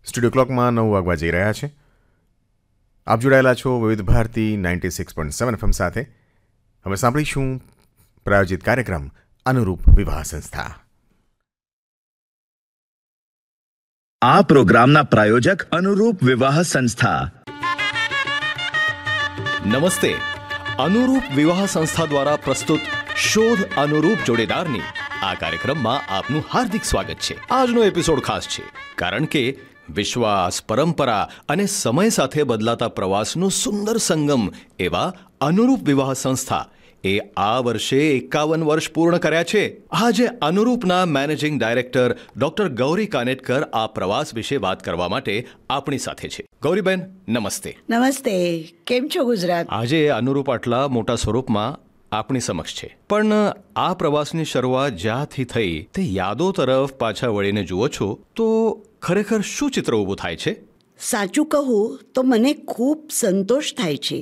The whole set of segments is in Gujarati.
સ્ટુડિયો ક્લોકમાં 9 વાગવા જઈ રહ્યા છે. આપ જોડાયેલા છો વિવિધ ભારતી 96.7 FM સાથે. હવે સાંભળીશું પ્રાયોજિત કાર્યક્રમ અનુરૂપ વિવાહ સંસ્થા. આ પ્રોગ્રામના પ્રાયોજક અનુરૂપ વિવાહ સંસ્થા. નમસ્તે. અનુરૂપ વિવાહ સંસ્થા દ્વારા પ્રસ્તુત શોધ અનુરૂપ જોડેદારની આ કાર્યક્રમમાં આપનું હાર્દિક સ્વાગત છે. આજનો એપિસોડ ખાસ છે કારણ કે વિશ્વાસ, પરંપરા અને સમય સાથે બદલાતા પ્રવાસનું સુંદર સંગમ એવા અનુરૂપ વિવાહ સંસ્થા એ આ વર્ષે 51 વર્ષ પૂર્ણ કર્યા છે. આજે અનુરૂપના મેનેજિંગ ડાયરેક્ટર ડોક્ટર ગૌરી કાનેટકર આ પ્રવાસ વિશે વાત કરવા માટે આપણી સાથે છે. ગૌરીબેન, નમસ્તે. નમસ્તે. કેમ છો ગુજરાત? આજે અનુરૂપ આટલા મોટા સ્વરૂપમાં આપણી સમક્ષ છે, પણ આ પ્રવાસની શરૂઆત જ્યાંથી થઈ તે યાદો તરફ પાછા વળીને જુઓ છો તો ખરેખર શું ચિત્ર ઊભું થાય છે? સાચું કહું તો મને ખૂબ સંતોષ થાય છે.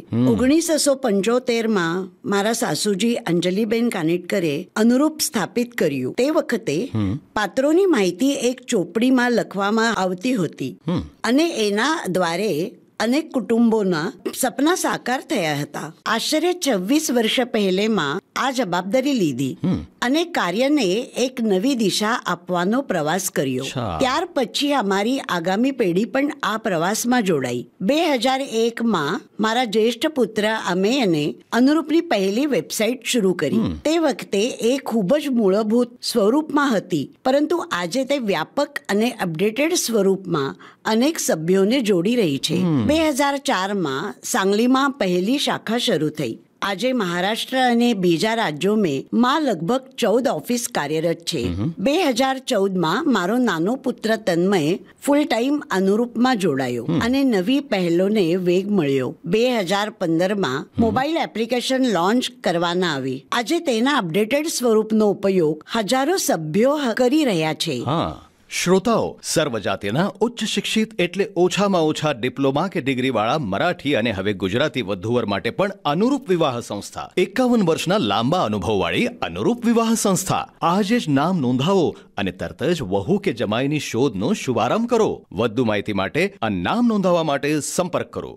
1975માં મારા સાસુજી અંજલિબેન કાનેટકરે અનુરૂપ સ્થાપિત કર્યું. તે વખતે પાત્રોની માહિતી એક ચોપડીમાં લખવામાં આવતી હતી અને એના દ્વારે અનેક કુટુંબોના સપના સાકાર થયા હતા. આશરે 26 વર્ષ પહેલેમાં આ જવાબદારી લીધી અને કાર્યને એક નવી દિશા આપવાનો પ્રવાસ કર્યો. ત્યાર પછી અમારી આગામી પેઢી પણ આ પ્રવાસમાં જોડાઈ. 2001માં મારા જ્યેષ્ઠ પુત્ર અમેયને અનુરૂપની પહેલી વેબસાઇટ શરૂ કરી. તે વખતે એ ખૂબ જ મૂળભૂત સ્વરૂપમાં હતી, પરંતુ આજે તે વ્યાપક અને અપડેટેડ સ્વરૂપમાં અનેક સભ્યોને જોડી રહી છે. 2004માં સાંગલીમાં પહેલી શાખા શરૂ થઈ. આજે મહારાષ્ટ્ર અને બીજા રાજ્યોમાં લગભગ 14 ઓફિસ કાર્યરત છે. 2014માં મારો નાનો પુત્ર તન્મય ફૂલ ટાઈમ અનુરૂપમાં જોડાયો અને નવી પહેલોને વેગ મળ્યો. 2015માં મોબાઈલ એપ્લિકેશન લોન્ચ કરવામાં આવી. આજે તેના અપડેટેડ સ્વરૂપનો ઉપયોગ હજારો સભ્યો કરી રહ્યા છે. શ્રોતાઓ, સર્વજાતિના ઉચ્ચ શિક્ષિત એટલે ઓછામાં ઓછા ડિપ્લોમા કે ડિગ્રીવાળા મરાઠી અને હવે ગુજરાતી વધુવર માટે પણ અનુરૂપ વિવાહ સંસ્થા, 51 વર્ષના લાંબા અનુભવવાળી અનુરૂપ વિવાહ સંસ્થા. આજે જ નામ નોંધાવો અને તરત જ વહુ કે જમાઈની શોધનો શુભારંભ કરો. વધુ માહિતી માટે અને નામ નોંધાવવા માટે સંપર્ક કરો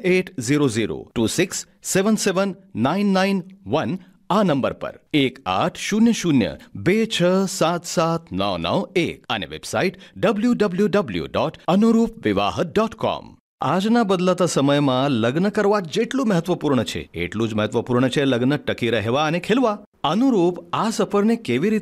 180026779991 આ નંબર પર 180026779991 અને વેબસાઇટ www.anurupvivaha.com. આજના બદલાતા સમયમાં લગ્ન કરવા જેટલું મહત્વપૂર્ણ છે એટલું જ મહત્વપૂર્ણ છે લગ્ન ટકી રહેવા અને ખીલવા. અનુરૂપ આ સફરને કેવી રીતે